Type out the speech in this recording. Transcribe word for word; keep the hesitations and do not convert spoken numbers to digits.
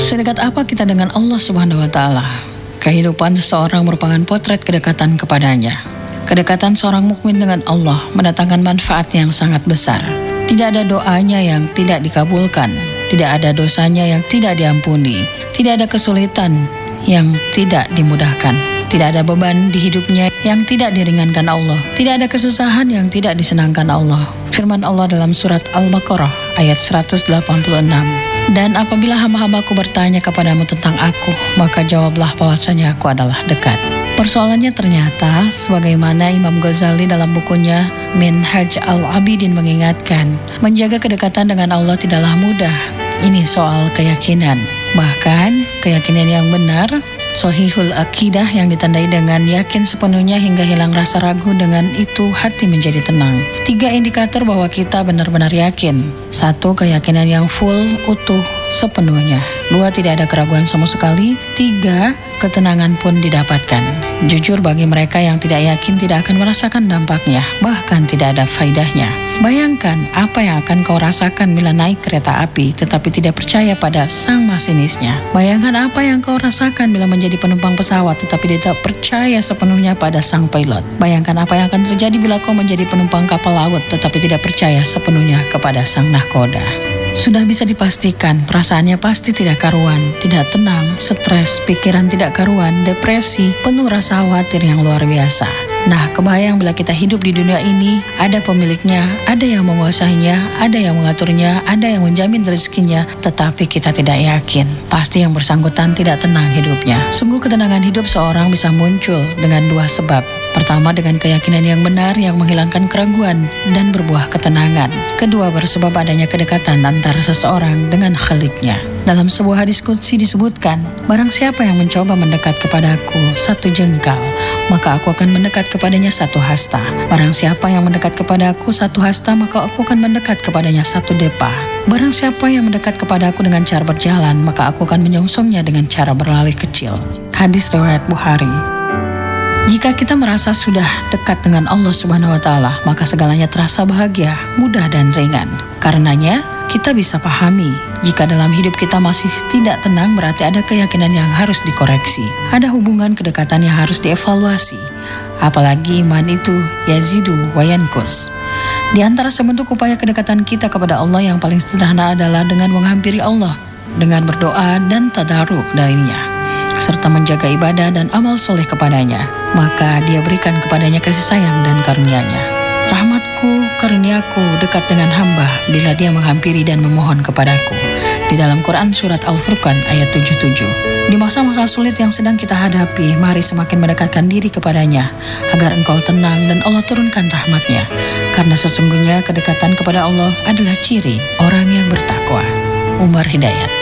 Sedekat apa kita dengan Allah Subhanahu wa Ta'ala? Kehidupan seseorang merupakan potret kedekatan kepadanya. Kedekatan seorang mukmin dengan Allah mendatangkan manfaat yang sangat besar. Tidak ada doanya yang tidak dikabulkan, tidak ada dosanya yang tidak diampuni, tidak ada kesulitan yang tidak dimudahkan, tidak ada beban di hidupnya yang tidak diringankan Allah, tidak ada kesusahan yang tidak disenangkan Allah. Firman Allah dalam surat Al-Baqarah ayat seratus delapan puluh enam. Dan apabila hamba-hambaku bertanya kepadamu tentang aku, maka jawablah bahwasanya aku adalah dekat. Persoalannya ternyata, sebagaimana Imam Ghazali dalam bukunya Minhaj Al-Abidin mengingatkan, menjaga kedekatan dengan Allah tidaklah mudah. Ini soal keyakinan. Bahkan, keyakinan yang benar, Shahihul Aqidah yang ditandai dengan yakin sepenuhnya hingga hilang rasa ragu, dengan itu hati menjadi tenang. Tiga indikator bahwa kita benar-benar yakin. Satu, keyakinan yang full, utuh, sepenuhnya. Dua, tidak ada keraguan sama sekali. Tiga, ketenangan pun didapatkan. Jujur, bagi mereka yang tidak yakin tidak akan merasakan dampaknya, bahkan tidak ada faidahnya. Bayangkan apa yang akan kau rasakan bila naik kereta api tetapi tidak percaya pada sang masinisnya. Bayangkan apa yang kau rasakan bila menjadi penumpang pesawat tetapi tidak percaya sepenuhnya pada sang pilot. Bayangkan apa yang akan terjadi bila kau menjadi penumpang kapal laut tetapi tidak percaya sepenuhnya kepada sang nahkoda. Sudah bisa dipastikan perasaannya pasti tidak karuan, tidak tenang, stres, pikiran tidak karuan, depresi, penuh rasa khawatir yang luar biasa. Nah, kebayang bila kita hidup di dunia ini, ada pemiliknya, ada yang menguasainya, ada yang mengaturnya, ada yang menjamin rezekinya, tetapi kita tidak yakin. Pasti yang bersangkutan tidak tenang hidupnya. Sungguh ketenangan hidup seorang bisa muncul dengan dua sebab. Pertama, dengan keyakinan yang benar yang menghilangkan keraguan dan berbuah ketenangan. Kedua, bersebab adanya kedekatan antara seseorang dengan Khaliknya. Dalam sebuah hadis qudsi disebutkan, barang siapa yang mencoba mendekat kepadaku satu jengkal, maka aku akan mendekat kepadanya satu hasta. Barang siapa yang mendekat kepadaku satu hasta, maka aku akan mendekat kepadanya satu depa. Barang siapa yang mendekat kepadaku dengan cara berjalan, maka aku akan menyongsongnya dengan cara berlari kecil. Hadis riwayat Bukhari. Jika kita merasa sudah dekat dengan Allah Subhanahu wa Ta'ala, maka segalanya terasa bahagia, mudah dan ringan. Karenanya, kita bisa pahami, jika dalam hidup kita masih tidak tenang, berarti ada keyakinan yang harus dikoreksi. Ada hubungan kedekatan yang harus dievaluasi. Apalagi iman itu yazidu wa yanqus. Di antara sebentuk upaya kedekatan kita kepada Allah yang paling sederhana adalah dengan menghampiri Allah, dengan berdoa dan tadarruk darinya, serta menjaga ibadah dan amal soleh kepadanya. Maka dia berikan kepadanya kasih sayang dan karunia-Nya. Rahmatku, karuniaku dekat dengan hamba bila dia menghampiri dan memohon kepadaku. Di dalam Quran surat Al-Furqan ayat tujuh puluh tujuh. Di masa-masa sulit yang sedang kita hadapi, mari semakin mendekatkan diri kepadanya, agar engkau tenang dan Allah turunkan rahmatnya. Karena sesungguhnya kedekatan kepada Allah adalah ciri orang yang bertakwa. Umar Hidayat.